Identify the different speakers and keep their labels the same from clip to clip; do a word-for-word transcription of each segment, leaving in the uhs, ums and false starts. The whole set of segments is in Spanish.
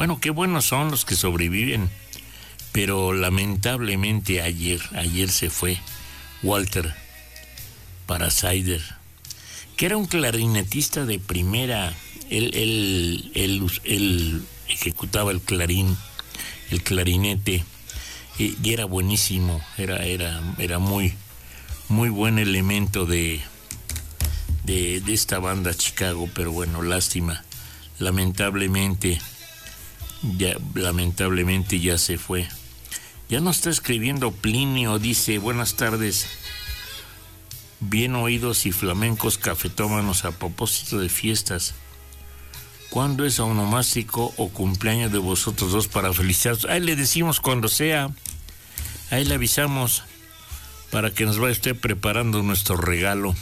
Speaker 1: Bueno, qué buenos son los que sobreviven, pero lamentablemente ayer, ayer se fue Walter Parasider, que era un clarinetista de primera. Él, él, él, él ejecutaba el clarín, el clarinete, y, y era buenísimo, era, era, era muy, muy buen elemento de, de, de esta banda Chicago, pero bueno, lástima, lamentablemente, ya, lamentablemente ya se fue. Ya nos está escribiendo Plinio, dice, buenas tardes, bien oídos y flamencos cafetómanos a propósito de fiestas. ¿Cuándo es onomástico o cumpleaños de vosotros dos para felicitaros? Ahí le decimos cuando sea, ahí le avisamos para que nos vaya usted preparando nuestro regalo.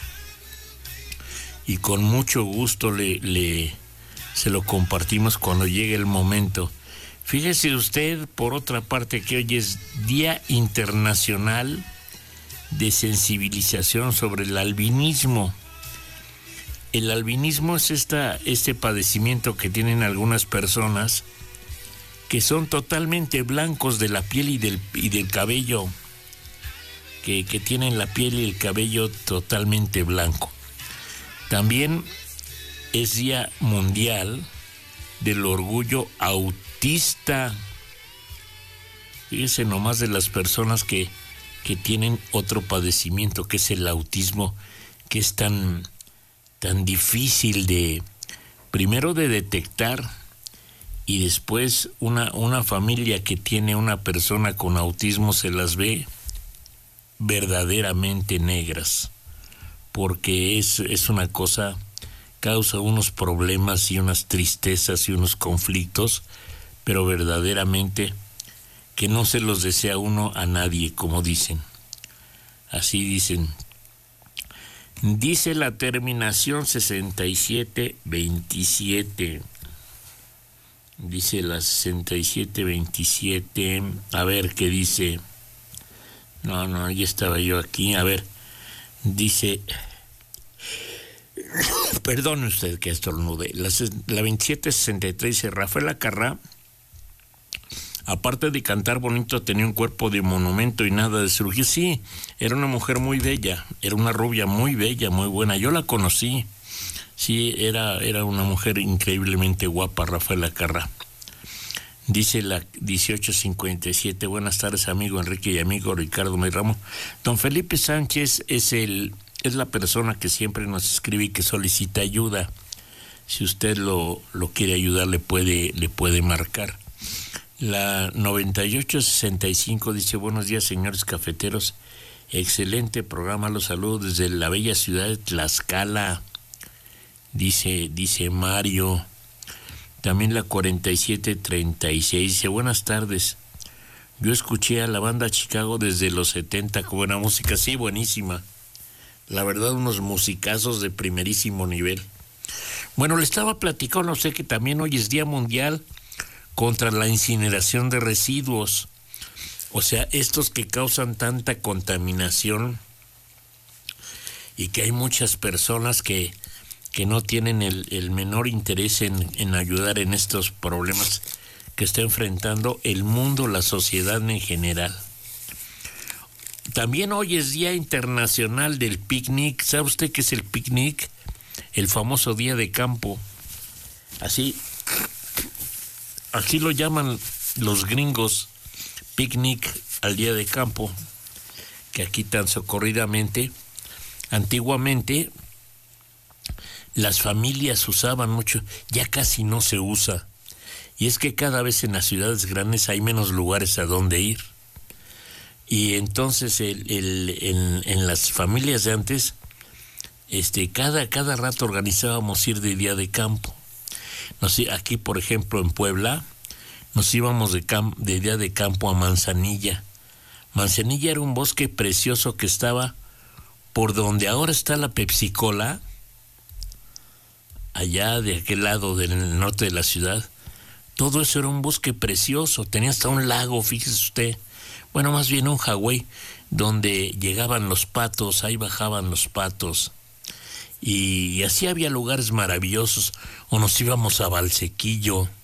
Speaker 1: Y con mucho gusto le, le se lo compartimos cuando llegue el momento. Fíjese usted, por otra parte, que hoy es Día Internacional de Sensibilización sobre el Albinismo. El albinismo es esta, este padecimiento que tienen algunas personas que son totalmente blancos de la piel y del, y del cabello, que, que tienen la piel y el cabello totalmente blanco. También es Día Mundial del Orgullo Autista. Fíjese nomás de las personas que, que tienen otro padecimiento, que es el autismo, que es tan... tan difícil de, primero de detectar, y después una, una familia que tiene una persona con autismo se las ve verdaderamente negras, porque es, es una cosa, causa unos problemas y unas tristezas y unos conflictos, pero verdaderamente que no se los desea uno a nadie, como dicen. Así dicen. Dice la terminación sesenta y siete veintisiete. Dice la sesenta y siete veintisiete. A ver qué dice. No, no, ya estaba yo aquí. A ver. Dice. Perdone usted que estornude. La, la veintisiete sesenta y tres dice: Rafael Acarrá, aparte de cantar bonito, tenía un cuerpo de monumento y nada de cirugía. Sí, era una mujer muy bella, era una rubia muy bella, muy buena. Yo la conocí. Sí, era, era una mujer increíblemente guapa, Rafael Acarrá. Dice la dieciocho cincuenta y siete, buenas tardes, amigo Enrique y amigo Ricardo Medramo. Don Felipe Sánchez es, el, es la persona que siempre nos escribe y que solicita ayuda. Si usted lo, lo quiere ayudar, le puede, le puede marcar. La noventa y ocho sesenta y cinco dice: buenos días, señores cafeteros, excelente programa, los saludo desde la bella ciudad de Tlaxcala, dice, dice Mario. También la cuarenta y siete treinta y seis dice: buenas tardes, yo escuché a la banda Chicago desde los setenta, con buena música. Sí, buenísima, la verdad, unos musicazos de primerísimo nivel. Bueno, le estaba platicando, no sé, que también hoy es Día Mundial contra la incineración de residuos, o sea, estos que causan tanta contaminación y que hay muchas personas que, que no tienen el, el menor interés en, en ayudar en estos problemas que está enfrentando el mundo, la sociedad en general. También hoy es Día Internacional del Picnic. ¿Sabe usted qué es el picnic? El famoso día de campo. Así... Aquí lo llaman los gringos, picnic al día de campo, que aquí tan socorridamente. Antiguamente las familias usaban mucho, ya casi no se usa. Y es que cada vez en las ciudades grandes hay menos lugares a donde ir. Y entonces el, el, en, en las familias de antes, este, cada, cada rato organizábamos ir de día de campo. No sé, aquí por ejemplo en Puebla nos íbamos de, cam- de día de campo a Manzanilla. Manzanilla era un bosque precioso que estaba por donde ahora está la Pepsi-Cola, allá de aquel lado del norte de la ciudad. Todo eso era un bosque precioso, tenía hasta un lago, fíjese usted, bueno, más bien un Hawái, donde llegaban los patos, ahí bajaban los patos. Y, y así había lugares maravillosos, o nos íbamos a Valsequillo,